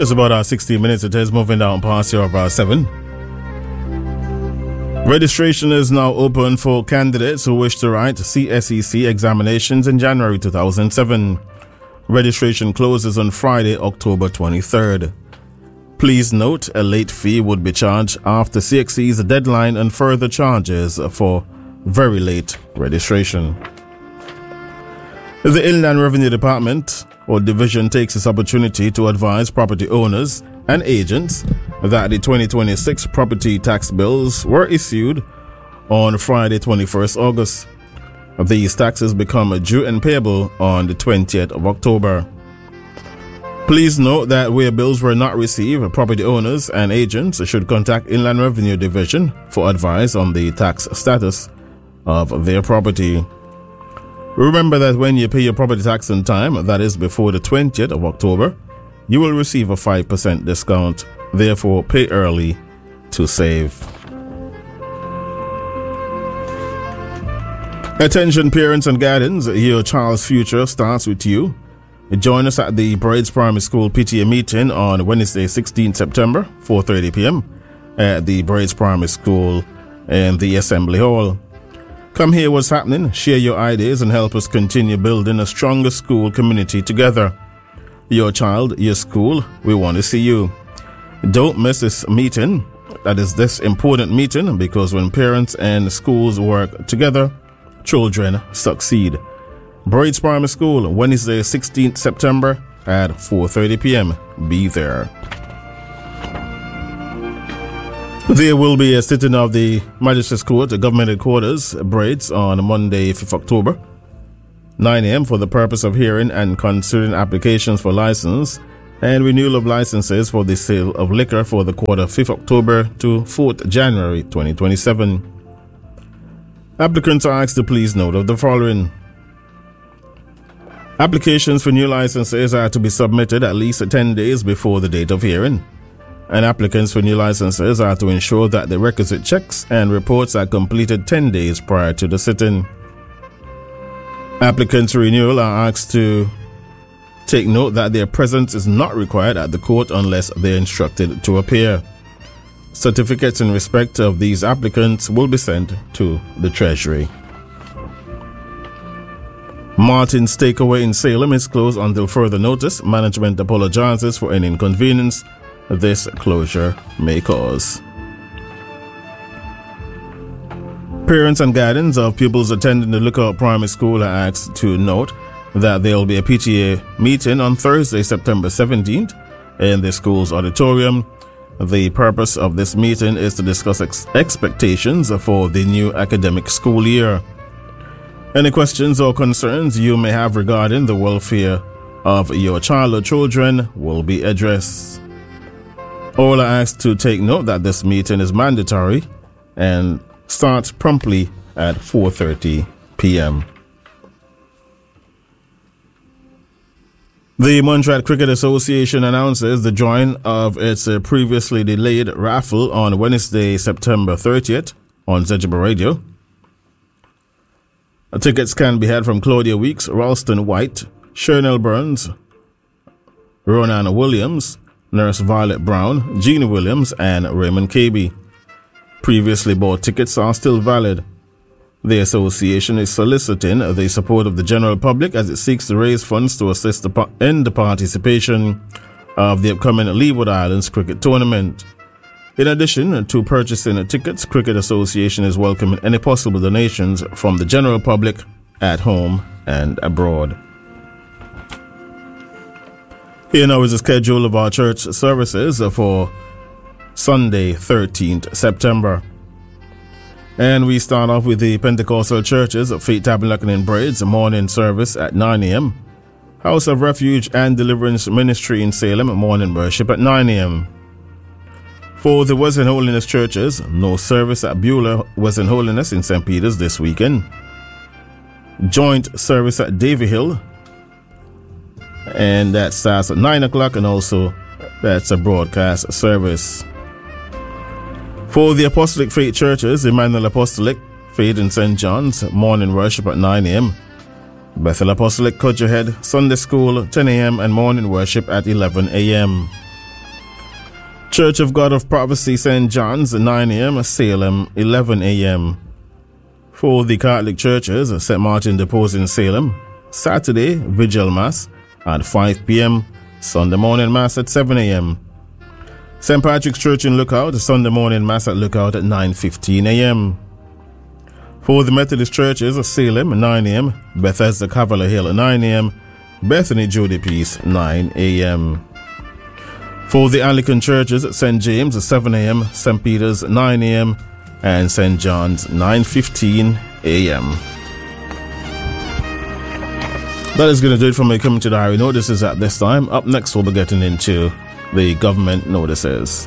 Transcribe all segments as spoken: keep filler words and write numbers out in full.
It's about uh, sixteen minutes. It is moving down past your about seven. Registration is now open for candidates who wish to write C S E C examinations in January two thousand seven. Registration closes on Friday, October twenty-third. Please note, a late fee would be charged after C X E's deadline and further charges for very late registration. The Inland Revenue Department or Division takes this opportunity to advise property owners and agents that the twenty twenty-six property tax bills were issued on Friday, twenty-first of August. These taxes become due and payable on the twentieth of October. Please note that where bills were not received, property owners and agents should contact Inland Revenue Division for advice on the tax status of their property. Remember that when you pay your property tax on time, that is before the twentieth of October, you will receive a five percent discount. Therefore, pay early to save. Attention parents and guardians, your child's future starts with you. Join us at the Braids Primary School P T A meeting on Wednesday, sixteenth of September, four thirty p.m. at the Braids Primary School in the Assembly Hall. Come hear what's happening, share your ideas, and help us continue building a stronger school community together. Your child, your school, we want to see you. Don't miss this meeting. That is this important meeting, because when parents and schools work together, children succeed. Braids Primary School, Wednesday, sixteenth of September at four thirty p.m. Be there. There will be a sitting of the Magistrates Court, Government Headquarters, Braids, on Monday, fifth of October, nine a.m. for the purpose of hearing and considering applications for license and renewal of licenses for the sale of liquor for the quarter fifth of October to fourth of January twenty twenty-seven. Applicants are asked to please note of the following. Applications for new licenses are to be submitted at least ten days before the date of hearing, and applicants for new licenses are to ensure that the requisite checks and reports are completed ten days prior to the sitting. Applicants for renewal are asked to take note that their presence is not required at the court unless they are instructed to appear. Certificates in respect of these applicants will be sent to the Treasury. Martin's Takeaway in Salem is closed until further notice. Management apologizes for any inconvenience this closure may cause. Parents and guardians of pupils attending the Lookout Primary School are asked to note that there will be a P T A meeting on Thursday, September seventeenth in the school's auditorium. The purpose of this meeting is to discuss ex- expectations for the new academic school year. Any questions or concerns you may have regarding the welfare of your child or children will be addressed. All are asked to take note that this meeting is mandatory and starts promptly at four thirty p.m. The Montreal Cricket Association announces the join of its uh, previously delayed raffle on Wednesday, September thirtieth on Z J B Radio. Tickets can be had from Claudia Weeks, Ralston White, Shernell Burns, Ronan Williams, Nurse Violet Brown, Gina Williams, and Raymond Cabey. Previously bought tickets are still valid. The association is soliciting the support of the general public as it seeks to raise funds to assist the, in the participation of the upcoming Leeward Islands Cricket Tournament. In addition to purchasing tickets, Cricket Association is welcoming any possible donations from the general public at home and abroad. Here now is the schedule of our church services for Sunday, thirteenth of September. And we start off with the Pentecostal churches of Faith Tabernacle in Braids, morning service at nine a.m. House of Refuge and Deliverance Ministry in Salem, morning worship at nine a.m. For the Wesleyan Holiness churches, no service at Beulah Wesleyan Holiness in Saint Peter's this weekend. Joint service at Davy Hill, and that starts at nine o'clock, and also that's a broadcast service. For the Apostolic Faith churches, Emmanuel Apostolic Faith in Saint John's, morning worship at nine a.m. Bethel Apostolic Cudgerhead Sunday School ten a.m. and morning worship at eleven a.m. Church of God of Prophecy, Saint John's, nine a.m., Salem, eleven a.m. For the Catholic churches, Saint Martin de Porres in Salem, Saturday, Vigil Mass at five p.m., Sunday morning Mass at seven a.m. Saint Patrick's Church in Lookout, Sunday morning Mass at Lookout at nine fifteen a.m. For the Methodist churches, Salem, nine a.m., Bethesda Cavalier Hill at nine a.m., Bethany Judy Peace, nine a.m. For the Anglican churches, Saint James, seven a.m., Saint Peter's, nine a.m., and Saint John's, nine fifteen a.m. That is going to do it for my coming to diary notices at this time. Up next, we'll be getting into the government notices.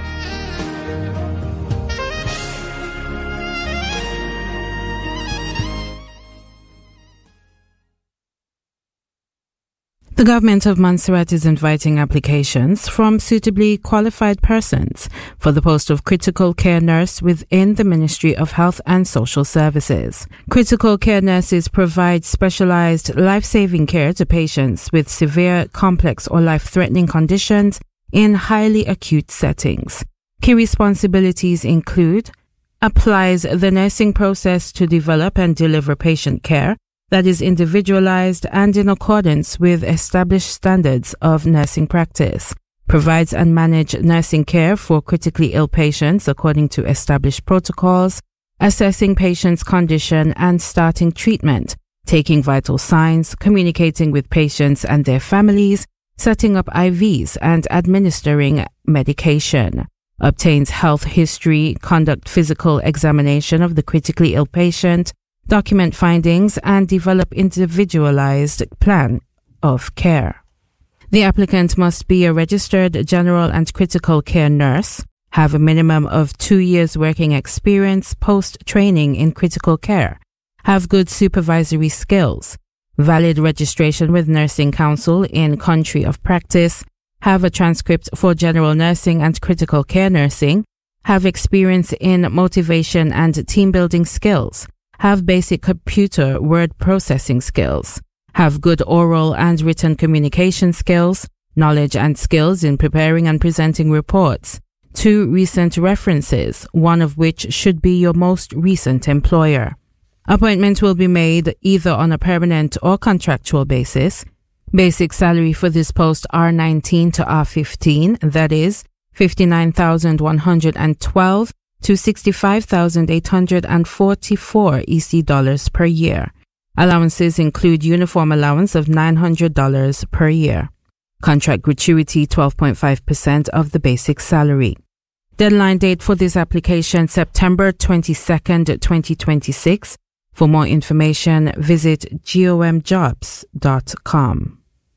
The government of Montserrat is inviting applications from suitably qualified persons for the post of critical care nurse within the Ministry of Health and Social Services. Critical care nurses provide specialized life-saving care to patients with severe, complex or life-threatening conditions in highly acute settings. Key responsibilities include applies the nursing process to develop and deliver patient care that is individualized and in accordance with established standards of nursing practice, provides and manages nursing care for critically ill patients according to established protocols, assessing patients' condition and starting treatment, taking vital signs, communicating with patients and their families, setting up I Vs and administering medication, obtains health history, conduct physical examination of the critically ill patient, document findings, and develop individualized plan of care. The applicant must be a registered general and critical care nurse, have a minimum of two years working experience post-training in critical care, have good supervisory skills, valid registration with Nursing Council in country of practice, have a transcript for general nursing and critical care nursing, have experience in motivation and team building skills, have basic computer word processing skills, have good oral and written communication skills, knowledge and skills in preparing and presenting reports, two recent references, one of which should be your most recent employer. Appointment will be made either on a permanent or contractual basis. Basic salary for this post R nineteen to R fifteen, that is fifty-nine thousand one hundred twelve to sixty-five thousand eight hundred forty-four E C dollars per year. Allowances include uniform allowance of nine hundred dollars per year. Contract gratuity twelve point five percent of the basic salary. Deadline date for this application September twenty-second, twenty twenty-six. For more information, visit gom jobs dot com.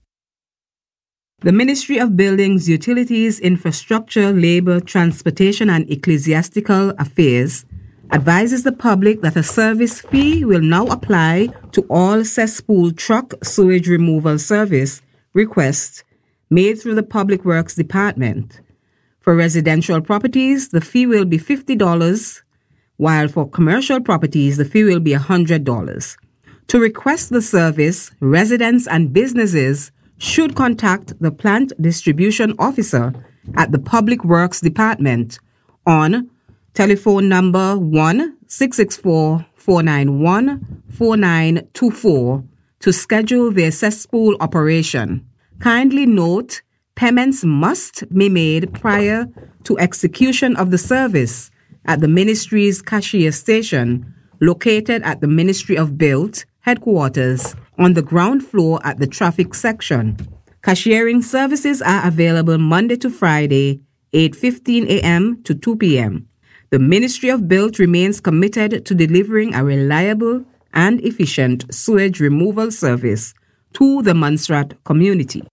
The Ministry of Buildings, Utilities, Infrastructure, Labour, Transportation and Ecclesiastical Affairs advises the public that a service fee will now apply to all cesspool truck sewage removal service requests made through the Public Works Department. For residential properties, the fee will be fifty dollars, while for commercial properties, the fee will be one hundred dollars. To request the service, residents and businesses should contact the plant distribution officer at the Public Works Department on telephone number one six six four, four nine one, four nine two four to schedule their cesspool operation. Kindly note, payments must be made prior to execution of the service at the Ministry's cashier station located at the Ministry of Build headquarters on the ground floor at the traffic section. Cashiering services are available Monday to Friday, eight fifteen a.m. to two p.m. The Ministry of Build remains committed to delivering a reliable and efficient sewage removal service to the Montserrat community.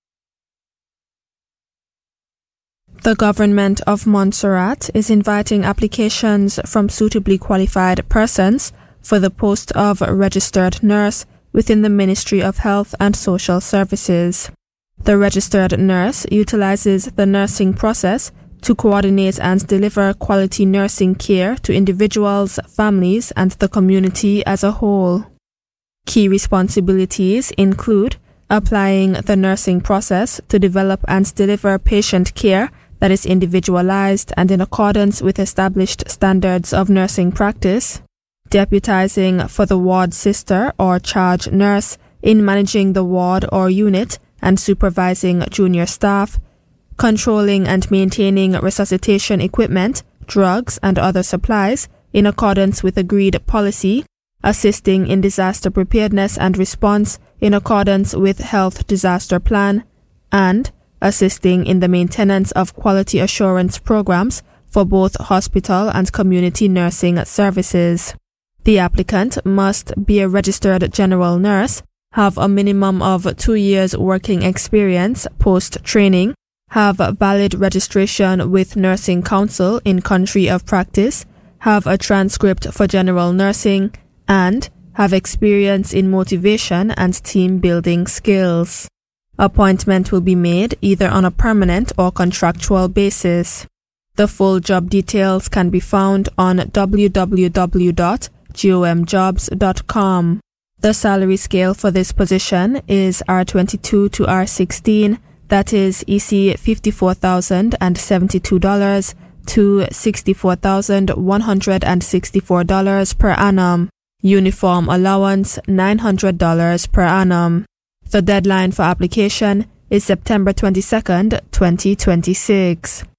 The Government of Montserrat is inviting applications from suitably qualified persons for the post of registered nurse within the Ministry of Health and Social Services. The registered nurse utilizes the nursing process to coordinate and deliver quality nursing care to individuals, families, and the community as a whole. Key responsibilities include applying the nursing process to develop and deliver patient care that is individualized and in accordance with established standards of nursing practice, deputizing for the ward sister or charge nurse in managing the ward or unit and supervising junior staff, controlling and maintaining resuscitation equipment, drugs, and other supplies in accordance with agreed policy, assisting in disaster preparedness and response in accordance with health disaster plan, and assisting in the maintenance of quality assurance programs for both hospital and community nursing services. The applicant must be a registered general nurse, have a minimum of two years working experience post-training, have valid registration with Nursing Council in country of practice, have a transcript for general nursing, and have experience in motivation and team building skills. Appointment will be made either on a permanent or contractual basis. The full job details can be found on w w w dot gom jobs dot com. The salary scale for this position is R twenty-two to R sixteen, that is E C fifty-four thousand seventy-two dollars to sixty-four thousand one hundred sixty-four dollars per annum. Uniform allowance nine hundred dollars per annum. The deadline for application is September twenty-second, twenty twenty-six.